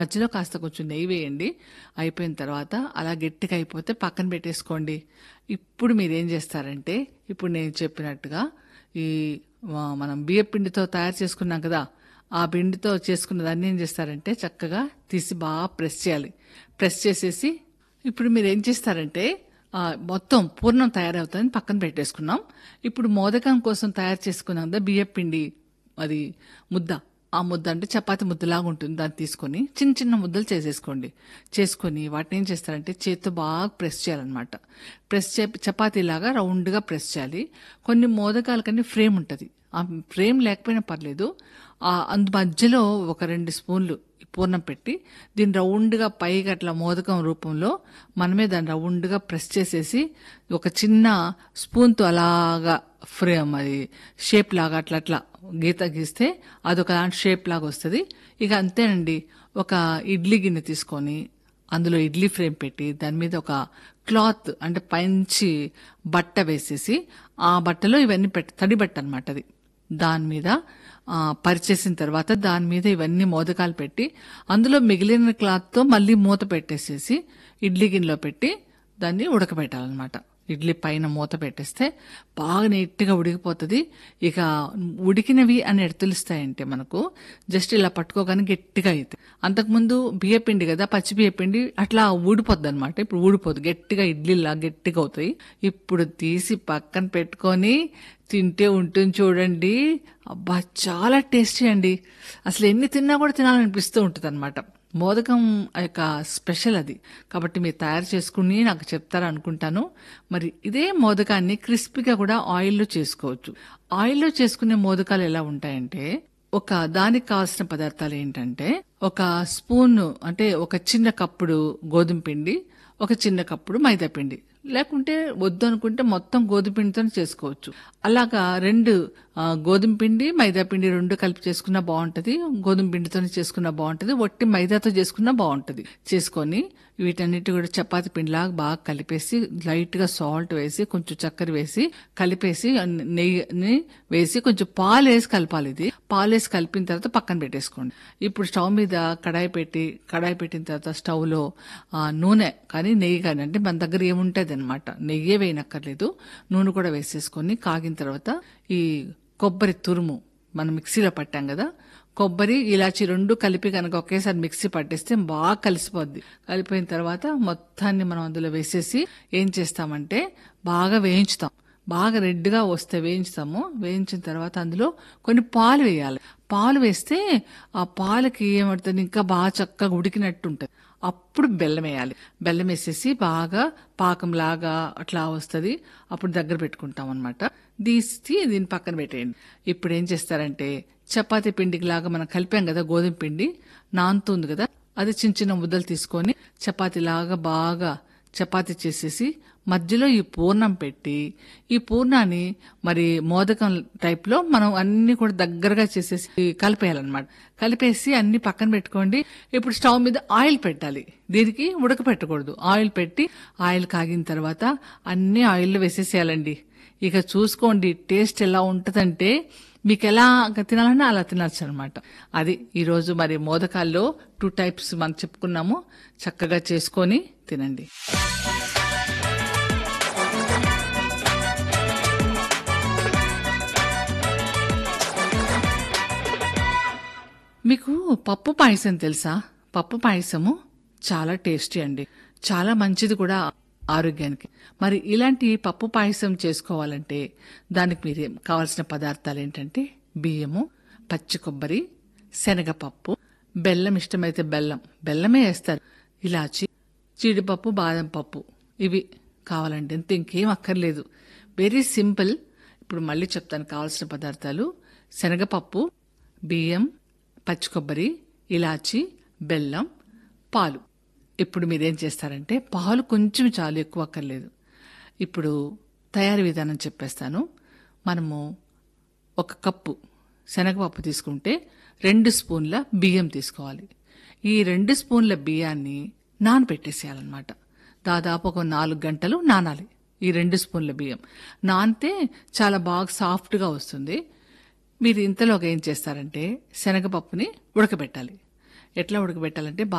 మధ్యలో కాస్త కొంచెం నెయ్యి వేయండి. అయిపోయిన తర్వాత అలా గట్టిగా అయిపోతే పక్కన పెట్టేసుకోండి. ఇప్పుడు మీరేం చేస్తారంటే, ఇప్పుడు నేను చెప్పినట్టుగా ఈ మనం బియ్య పిండితో తయారు చేసుకున్నాం కదా, ఆ పిండితో చేసుకున్న దాన్ని ఏం చేస్తారంటే చక్కగా తీసి బాగా ప్రెస్ చేయాలి. ప్రెస్ చేసేసి ఇప్పుడు మీరేం చేస్తారంటే మొత్తం పూర్ణం తయారవుతుందని పక్కన పెట్టేసుకున్నాం. ఇప్పుడు మోదకం కోసం తయారు చేసుకున్నాం కదా బియ్య పిండి, అది ముద్ద. ఆ ముద్ద అంటే చపాతి ముద్దలాగా ఉంటుంది. దాన్ని తీసుకొని చిన్న చిన్న ముద్దలు చేసేసుకోండి. చేసుకొని వాటిని ఏం చేస్తారంటే చేత్తో బాగా ప్రెస్ చేయాలన్నమాట. చపాతీలాగా రౌండ్గా ప్రెస్ చేయాలి. కొన్ని మోదకాలకన్నీ ఫ్రేమ్ ఉంటుంది. ఆ ఫ్రేమ్ లేకపోయినా పర్లేదు. అందు మధ్యలో ఒక 2 స్పూన్లు పూర్ణం పెట్టి దీన్ని రౌండ్గా పైకి అట్లా మోదకం రూపంలో మనమే దాన్ని రౌండ్గా ప్రెస్ చేసేసి ఒక చిన్న స్పూన్తో అలాగా ఫ్రేమ్ అది షేప్ లాగా అట్లా అట్లా గీత గీస్తే అదొక షేప్ లాగా వస్తుంది. ఇక అంతేనండి. ఒక ఇడ్లీ గిన్నె తీసుకొని అందులో ఇడ్లీ ఫ్రేమ్ పెట్టి దాని మీద ఒక క్లాత్ అంటే పైనుంచి బట్ట వేసేసి ఆ బట్టలో ఇవన్నీ పెట్టి, తడి బట్ట అనమాట అది, దాని మీద పరిచేసిన తర్వాత దాని మీద ఇవన్నీ మోదకాలు పెట్టి అందులో మిగిలిన క్లాత్తో మళ్ళీ మూత పెట్టేసేసి ఇడ్లీ గిన్నెలో పెట్టి దాన్ని ఉడకబెట్టాలన్నమాట. ఇడ్లీ పైన మూత పెట్టేస్తే బాగా నీట్గా ఉడికిపోతుంది. ఇక ఉడికినవి అని తెలుస్తాయంటే మనకు జస్ట్ ఇలా పట్టుకోగానే గట్టిగా అవుతాయి. అంతకుముందు బియ్యపిండి కదా, పచ్చి బియ్యపిండి అట్లా ఊడిపోద్ది అనమాట. ఇప్పుడు ఊడిపోద్ది, గట్టిగా ఇడ్లీలా గట్టిగా అవుతాయి. ఇప్పుడు తీసి పక్కన పెట్టుకొని తింటే ఉంటుంది చూడండి. అబ్బా చాలా టేస్టీ అండి. అసలు ఎన్ని తిన్నా కూడా తినాలనిపిస్తూ ఉంటుంది అనమాట. మోదకం యొక్క స్పెషల్ అది. కాబట్టి మీరు తయారు చేసుకుని నాకు చెప్తారనుకుంటాను. మరి ఇదే మోదకాన్ని క్రిస్పీగా కూడా ఆయిల్లో చేసుకోవచ్చు. ఆయిల్లో చేసుకునే మోదకాలు ఎలా ఉంటాయంటే, ఒక దానికి కావాల్సిన పదార్థాలు ఏంటంటే, ఒక స్పూన్ అంటే ఒక చిన్న కప్పుడు గోధుమ పిండి, ఒక చిన్న కప్పుడు మైదా పిండి, లేకుంటే వద్దు అనుకుంటే మొత్తం గోధుమ పిండితో చేసుకోవచ్చు. అలాగా 2 గోధుమ పిండి మైదా పిండి 2 కలిపి చేసుకున్నా బాగుంటది. గోధుమ పిండితో చేసుకున్నా బాగుంటది. ఒట్టి మైదాతో చేసుకున్నా బాగుంటది. చేసుకొని వీటన్నిటి కూడా చపాతి పిండిలాగా బాగా కలిపేసి లైట్ గా సాల్ట్ వేసి కొంచెం చక్కెర వేసి కలిపేసి నెయ్యిని వేసి కొంచెం పాలు వేసి కలపాలి. ఇది పాలు వేసి కలిపిన తర్వాత పక్కన పెట్టేసుకోండి. ఇప్పుడు స్టవ్ మీద కడాయి పెట్టిన తర్వాత స్టవ్ లో నూనె కానీ నెయ్యి కానీ, అంటే మన దగ్గర ఏముంటది అనమాట, నెయ్యే వేయనక్కర్లేదు, నూనె కూడా వేసేసుకొని కాగిన తర్వాత ఈ కొబ్బరి తురుము మనం మిక్సీలో పట్టాం కదా, కొబ్బరి ఇలాచి 2 కలిపి కనుక ఒకేసారి మిక్సీ పట్టేస్తే బాగా కలిసిపోద్ది. కలిపోయిన తర్వాత మొత్తాన్ని మనం అందులో వేసేసి ఏం చేస్తామంటే బాగా వేయించుతాం. బాగా రెడ్గా వస్తే వేయించుతాము. వేయించిన తర్వాత అందులో కొన్ని పాలు వేయాలి. పాలు వేస్తే ఆ పాలకి ఏమవుతుంది, ఇంకా బాగా చక్కగా ఉడికినట్టు ఉంటుంది. అప్పుడు బెల్లం వేయాలి. బెల్లం వేసేసి బాగా పాకంలాగా అట్లా వస్తుంది. అప్పుడు దగ్గర పెట్టుకుంటాం అనమాట. తీసి దీన్ని పక్కన పెట్టేయండి. ఇప్పుడు ఏం చేస్తారంటే చపాతీ పిండికి లాగా మనం కలిపాం కదా గోధుమ పిండి, నానుతుంది కదా, అది చిన్న చిన్న ముద్దలు తీసుకొని చపాతీలాగా బాగా చపాతీ చేసేసి మధ్యలో ఈ పూర్ణం పెట్టి ఈ పూర్ణాన్ని మరి మోదకం టైప్ లో మనం అన్ని కూడా దగ్గరగా చేసేసి కలిపేయాలన్నమాట. కలిపేసి అన్ని పక్కన పెట్టుకోండి. ఇప్పుడు స్టవ్ మీద ఆయిల్ పెట్టాలి. దీనికి ఉడకపెట్టకూడదు. ఆయిల్ పెట్టి ఆయిల్ కాగిన తర్వాత అన్ని ఆయిల్లో వేసేసేయాలండి. ఇక చూసుకోండి టేస్ట్ ఎలా ఉంటదంటే మీకు ఎలా తినాలన్నా అలా తినచ్చు అనమాట. అది ఈరోజు మరి మోదకాల్లో 2 టైప్స్ మనం చెప్పుకున్నాము. చక్కగా చేసుకొని తినండి. మీకు పప్పు పాయసం తెలుసా? పప్పు పాయసము చాలా టేస్టీ అండి, చాలా మంచిది కూడా ఆరోగ్యానికి. మరి ఇలాంటి పప్పు పాయసం చేసుకోవాలంటే దానికి మీరు కావాల్సిన పదార్థాలు ఏంటంటే బియ్యము, పచ్చి కొబ్బరి, శనగపప్పు, బెల్లం, ఇష్టమైతే బెల్లమే వేస్తారు, ఇలాచి, జీడిపప్పు, బాదం పప్పు, ఇవి కావాలండి. అంతే, ఇంకేం అక్కర్లేదు. Very simple. ఇప్పుడు మళ్ళీ చెప్తాను కావాల్సిన పదార్థాలు: శనగపప్పు, బియ్యం, పచ్చి కొబ్బరి, ఇలాచి, బెల్లం, పాలు. ఇప్పుడు మీరేం చేస్తారంటే పాలు కొంచెం చాలు, ఎక్కువ అక్కర్లేదు. ఇప్పుడు తయారీ విధానం చెప్పేస్తాను. మనము 1 కప్పు శనగపప్పు తీసుకుంటే 2 స్పూన్ల బియ్యం తీసుకోవాలి. ఈ 2 స్పూన్ల బియ్యాన్ని నానబెట్టేసేయాలన్నమాట. దాదాపు ఒక 4 గంటలు నానాలి. ఈ 2 స్పూన్ల బియ్యం నానితే చాలా బాగా సాఫ్ట్గా వస్తుంది. మీరు ఇంతలోగా ఏం చేస్తారంటే శనగపప్పుని ఉడకబెట్టాలి. ఎట్లా ఉడకబెట్టాలంటే